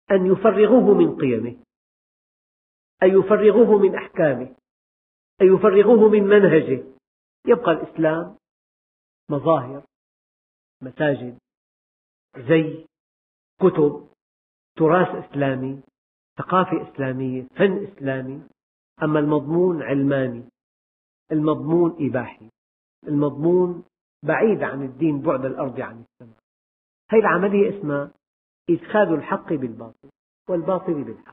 أن يفرغوه من قيمه، أن يفرغوه من أحكامه، أن يفرغوه من منهجه. يبقى الإسلام مظاهر، مساجد، زي، كتب، تراث إسلامي، ثقافة إسلامية، فن إسلامي. أما المضمون علماني، المضمون إباحي، المضمون بعيد عن الدين بعد الأرض عن السماء. هذه العملية اسمها إدخال الحق بالباطل والباطل بالحق.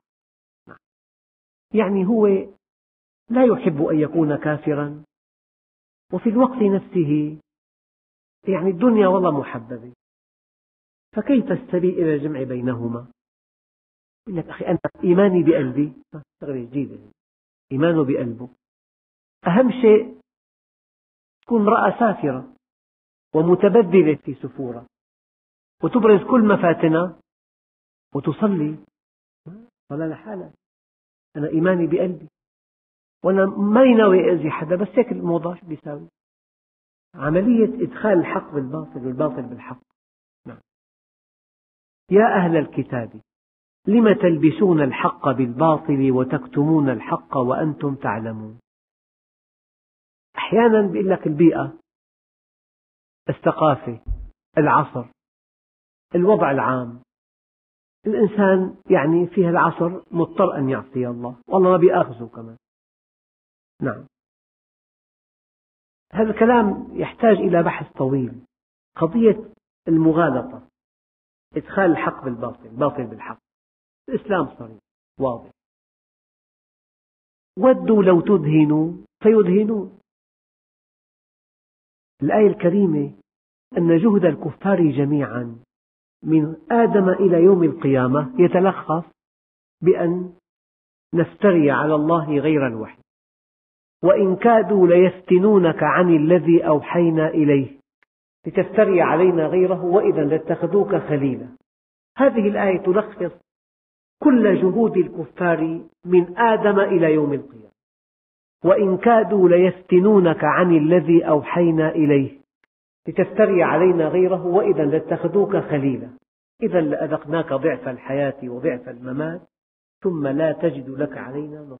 يعني هو لا يحب أن يكون كافرا، وفي الوقت نفسه يعني الدنيا والله محببة، فكيف السبيل إلى الجمع بينهما؟ يقول لك أخي أنا إيماني بقلبي، شغلة جديدة، إيمانه بقلبه. أهم شيء تكون امرأة سافرة ومتبذلة في سفورة وتبرز كل مفاتنها وتصلي صلاة لحالها. أنا إيماني بقلبي وأنا ماني ناوي أذي حدا، بس هيك الموضوع شو بيساوي؟ عملية إدخال الحق بالباطل والباطل بالحق. نعم. يا أهل الكتاب لم تلبسون الحق بالباطل وتكتمون الحق وأنتم تعلمون. أحيانا بيقول لك البيئة، الثقافة، العصر، الوضع العام، الإنسان يعني في هالعصر مضطر أن يعصي الله، والله ما بيأخذه كمان. نعم، هذا الكلام يحتاج إلى بحث طويل. قضية المغالطة، إدخال الحق بالباطل، الباطل بالحق، الإسلام صريح واضح. ودوا لو تدهنوا فيدهنون. الآية الكريمة أن جهد الكفار جميعا من آدم إلى يوم القيامة يتلخص بأن نفتري على الله غير الوحي، وإن كادوا ليفتنونك عن الذي أوحينا إليه لتفتري علينا غيره وإذا لاتخذوك خليلا. هذه الآية تلخص كل جهود الكفار من آدم إلى يوم القيامة. وإن كادوا ليفتنونك عن الذي أوحينا إليه لتفتري علينا غيره وإذا لاتخذوك خليلا. إذا لأذقناك ضعف الحياة وضعف الممات ثم لا تجد لك علينا نصيرا.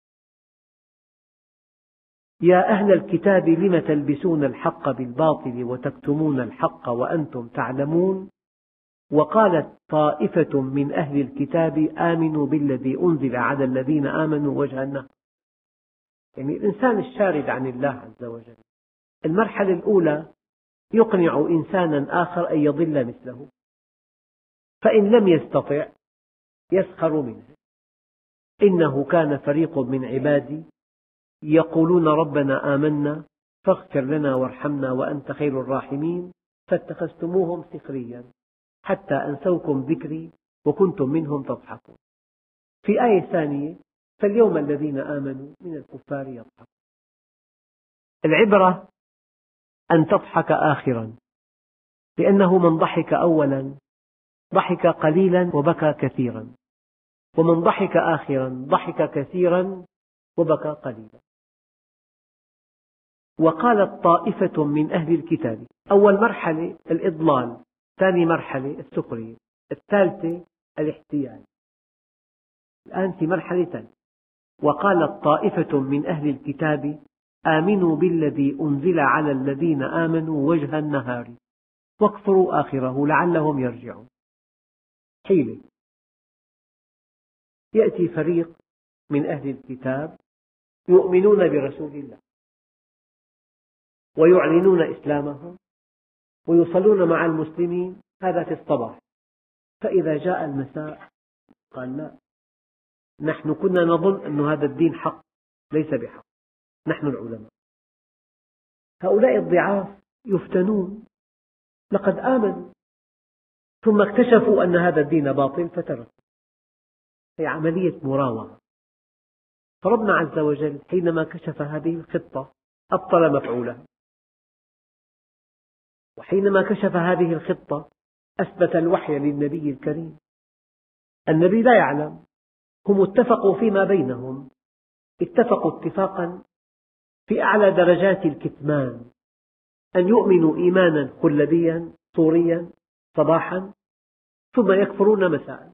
يا أهل الكتاب لم تلبسون الحق بالباطل وتكتمون الحق وأنتم تعلمون. وقالت طائفة من أهل الكتاب آمنوا بالذي أنزل على الذين آمنوا وجه النهار. يعني الإنسان الشارد عن الله عز وجل، المرحلة الأولى يقنع إنسانا آخر أن يضل مثله، فإن لم يستطع يسخر منه. إنه كان فريق من عبادي يقولون ربنا آمنا فاغفر لنا وارحمنا وأنت خير الراحمين فاتخذتموهم سخريا حتى أنسوكم ذكري وكنتم منهم تضحكون. في آية ثانية فاليوم الذين آمنوا من الكفار يضحكون. العبرة أن تضحك آخرا، لأنه من ضحك أولا ضحك قليلا وبكى كثيرا، ومن ضحك آخرا ضحك كثيرا وبكى قليلا. وقالت طائفة من أهل الكتاب، أول مرحلة الإضلال، ثاني مرحلة السخرية، الثالثة الاحتيال، الآن في مرحلة ثالثة. وقالت طائفة من أهل الكتاب آمنوا بالذي أنزل على الذين آمنوا وجه النهار واكفروا آخره لعلهم يرجعون. حيلة، يأتي فريق من أهل الكتاب يؤمنون برسول الله ويعلنون إسلامهم ويصلون مع المسلمين، هذا في الصباح. فإذا جاء المساء قال لا، نحن كنا نظن أن هذا الدين حق، ليس بحق، نحن العلماء. هؤلاء الضعاف يفتنون، لقد آمنوا ثم اكتشفوا أن هذا الدين باطل فتركوا. هي عملية مراوغة. فربنا عز وجل حينما كشف هذه الخطة أبطل مفعولها، وحينما كشف هذه الخطة أثبت الوحي للنبي الكريم. النبي لا يعلم، هم اتفقوا فيما بينهم، اتفقوا اتفاقا في أعلى درجات الكتمان، أن يؤمنوا إيمانا خلديا صوريا صباحا ثم يكفرون مساء.